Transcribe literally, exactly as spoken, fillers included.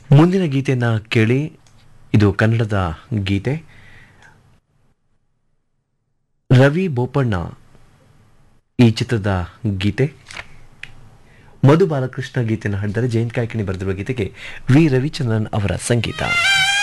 ಮುಂದಿನ ಗೀತೆಯನ್ನು ಕೇಳಿ. ಇದು ಕನ್ನಡದ ಗೀತೆ. ರವಿ ಬೋಪಣ್ಣ ಈ ಚಿತ್ರದ ಗೀತೆ. ಮಧು ಬಾಲಕೃಷ್ಣ ಗೀತೆಯನ್ನು ಹಾಡಿದರೆ ಜಯಂತ್ ಕಾಯ್ಕಿಣಿ ಬರೆದಿರುವ ಗೀತೆಗೆ ವಿ ರವಿಚಂದ್ರನ್ ಅವರ ಸಂಗೀತ.